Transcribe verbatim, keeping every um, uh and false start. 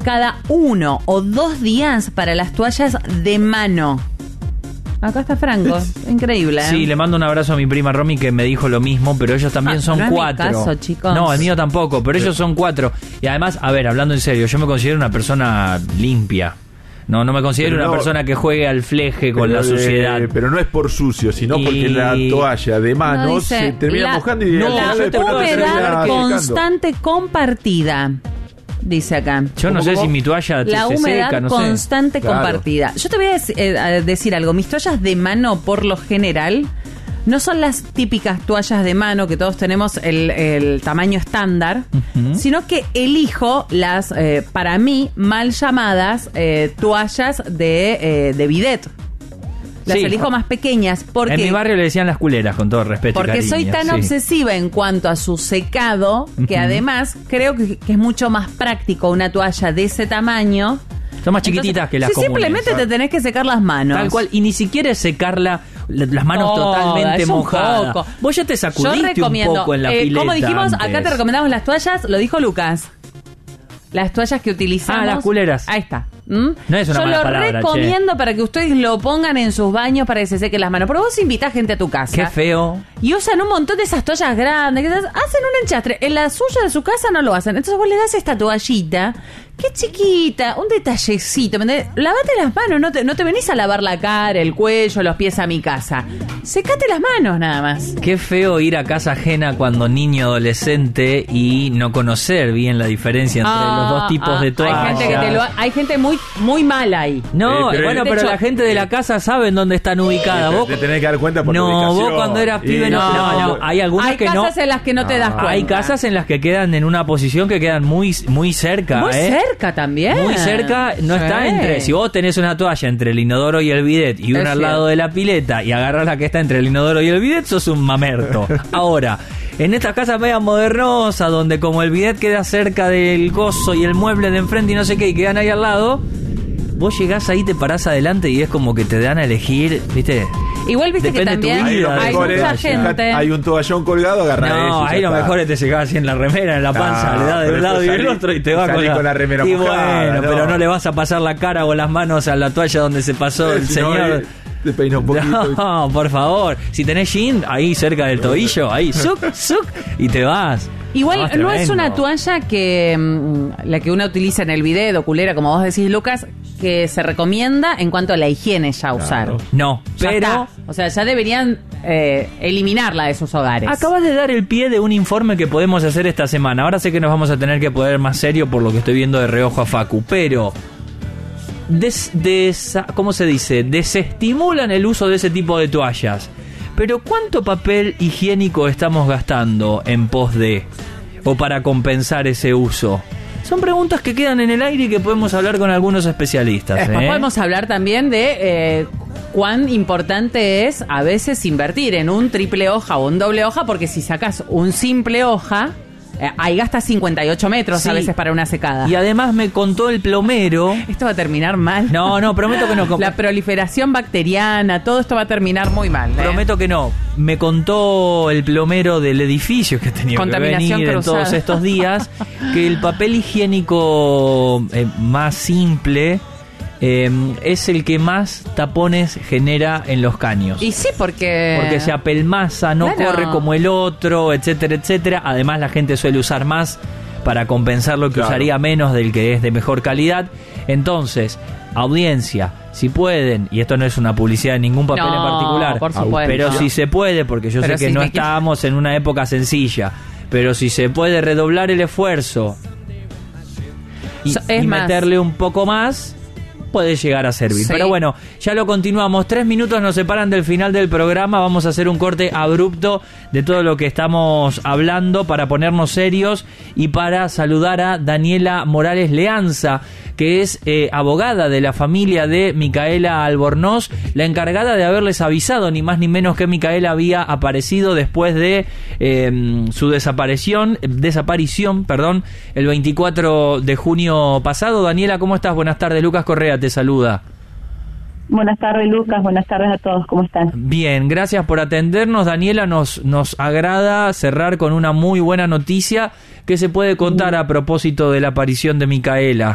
cada uno o dos días para las toallas de mano. Acá está Franco, increíble, ¿eh? Sí, le mando un abrazo a mi prima Romy que me dijo lo mismo, pero ellos también ah, son no cuatro. Es mi caso, chicos. No, el mío tampoco, pero ellos son cuatro. Y además, a ver, hablando en serio, yo me considero una persona limpia. No, no me considero pero una no, persona que juegue al fleje con pero, la suciedad. Eh, pero no es por sucio, sino y... porque la toalla de manos no, dice, se termina la, mojando y no, al final la humedad constante compartida. Dice acá. Yo no sé ¿Cómo? si mi toalla la se humedad seca, no constante sé. Claro. compartida. Yo te voy a decir, eh, a decir algo. Mis toallas de mano, por lo general, no son las típicas toallas de mano que todos tenemos el, el tamaño estándar, uh-huh. sino que elijo las, eh, para mí, mal llamadas eh, toallas de, eh, de bidet. Las sí. elijo más pequeñas porque... En mi barrio le decían las culeras, con todo respeto Porque y cariño, soy tan sí. obsesiva en cuanto a su secado, que uh-huh. además creo que, que es mucho más práctico una toalla de ese tamaño. Son más chiquititas Entonces, que las si comunes. Simplemente te tenés que secar las manos. Tal cual, y ni siquiera es secarla, las manos oh, totalmente mojadas. Poco. Vos ya te sacudiste un poco en la eh, pileta como dijimos, antes. acá te recomendamos las toallas, lo dijo Lucas. Las toallas que utilizamos. Ah, las culeras. Ahí está. ¿Mm? No es una Yo mala lo palabra, recomiendo che. para que ustedes lo pongan en sus baños para que se sequen las manos. Pero vos invitás gente a tu casa. Qué feo. Y usan un montón de esas toallas grandes. Que hacen un enchastre. En la suya de su casa no lo hacen. Entonces vos le das esta toallita. Qué chiquita. Un detallecito. ¿Me Lavate las manos. No te, no te venís a lavar la cara, el cuello, los pies a mi casa. Secate las manos nada más. Qué feo ir a casa ajena cuando niño adolescente y no conocer bien la diferencia entre ah, los dos tipos ah, de toallas. Hay gente, que te lo, hay gente muy, muy mala ahí. No, eh, pero bueno, de pero hecho, la gente de la casa sabe dónde están ubicadas. Te, vos te tenés que dar cuenta por No, la ubicación. vos cuando eras pibe y, no, no, no. Hay algunas hay que no. Hay casas en las que no te das cuenta. Hay casas en las que quedan en una posición que quedan muy, muy cerca. Muy ¿eh? cerca también. Muy cerca, no sí. está entre. Si vos tenés una toalla entre el inodoro y el bidet y una es al cierto. lado de la pileta y agarrás la que está entre el inodoro y el bidet, sos un mamerto. Ahora, en estas casas media modernosas, donde como el bidet queda cerca del coso y el mueble de enfrente y no sé qué, y quedan ahí al lado, vos llegás ahí, te parás adelante y es como que te dan a elegir, ¿viste? Igual viste Depende que también vida, hay mucha gente. Hay un toallón colgado, agarra No, eso. ahí lo está. mejor es te llegás así en la remera, en la panza, Ah, le das de pero un lado y después del salí- otro y te va salí con la, con la remera y mojada, bueno, no. pero no le vas a pasar la cara o las manos a la toalla donde se pasó el Si no, señor. eh, te peina un poquito. No, por favor. Si tenés jean, ahí cerca del tobillo, ahí, suc, suc, y te vas. Igual No, no, es es tremendo. una toalla que mm, la que uno utiliza en el bidet o culera, como vos decís, Lucas, que se recomienda en cuanto a la higiene ya usar. Claro. No, Ya pero está. O sea, ya deberían eh, eliminarla de sus hogares. acabas de dar el pie de un informe que podemos hacer esta semana. Ahora sé que nos vamos a tener que poner más serio por lo que estoy viendo de reojo a Facu, pero des, des, ¿cómo se dice? Desestimulan el uso de ese tipo de toallas. Pero ¿cuánto papel higiénico estamos gastando en pos de o para compensar ese uso? Son preguntas que quedan en el aire y que podemos hablar con algunos especialistas. Después ¿eh? podemos hablar también de eh, cuán importante es a veces invertir en un triple hoja o un doble hoja, porque si sacas un simple hoja, eh, ahí gastas cincuenta y ocho metros Sí. a veces para una secada. Y además me contó el plomero. Esto va a terminar mal. No, no, prometo que no. La proliferación bacteriana, todo esto va a terminar muy mal. ¿eh? Prometo que no. Me contó el plomero del edificio que tenía que Contaminación venir en cruzada. todos estos días que el papel higiénico eh, más simple eh, es el que más tapones genera en los caños. Y sí, porque... Porque se apelmaza, no Claro. corre como el otro, etcétera, etcétera. Además la gente suele usar más para compensar lo que Claro. usaría menos del que es de mejor calidad. Entonces, audiencia, si pueden, y esto no es una publicidad de ningún papel No, en particular, por supuesto. pero si se puede, porque yo Pero sé que si no me quiero- estamos en una época sencilla, pero si se puede redoblar el esfuerzo y, So- es y más. meterle un poco más, puede llegar a servir. Sí. Pero bueno, ya lo continuamos. Tres minutos nos separan del final del programa. Vamos a hacer un corte abrupto de todo lo que estamos hablando para ponernos serios y para saludar a Daniela Morales Leanza, que es eh, abogada de la familia de Micaela Albornoz, la encargada de haberles avisado ni más ni menos que Micaela había aparecido después de eh, su desaparición, desaparición, perdón, el veinticuatro de junio pasado. Daniela, ¿cómo estás? Buenas tardes. Lucas Correa te saluda. Buenas tardes, Lucas. Buenas tardes a todos. ¿Cómo están? Bien, gracias por atendernos. Daniela, nos, nos agrada cerrar con una muy buena noticia. ¿Qué se puede contar a propósito de la aparición de Micaela?